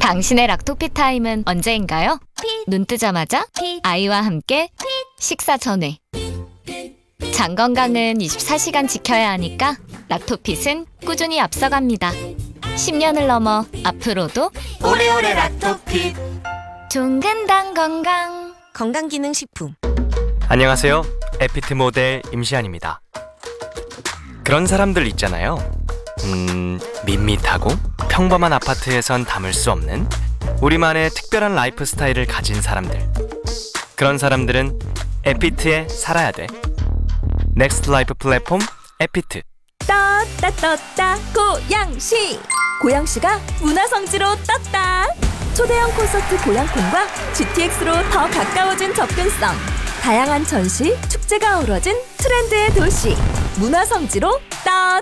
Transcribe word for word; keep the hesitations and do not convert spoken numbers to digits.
당신의 락토피 타임은 언제인가요? 눈 뜨자마자 아이와 함께 식사 전에. 장 건강은 이십사 시간 지켜야 하니까 락토핏은 꾸준히 앞서갑니다. 십 년을 넘어 앞으로도 오래오래 락토핏 종근당 건강. 건강기능식품. 안녕하세요. 에피트 모델 임시안입니다. 그런 사람들 있잖아요. 음, 밋밋하고 평범한 아파트에선 담을 수 없는 우리만의 특별한 라이프 스타일을 가진 사람들. 그런 사람들은 에피트에 살아야 돼. 넥스트 라이프 플랫폼 에피트. 떴다 떴다 고양시. 고양시가 문화성지로 떴다. 초대형 콘서트 고양콘과 지티엑스로 더 가까워진 접근성. 다양한 전시, 축제가 어우러진 트렌드의 도시 문화성지로 떴다.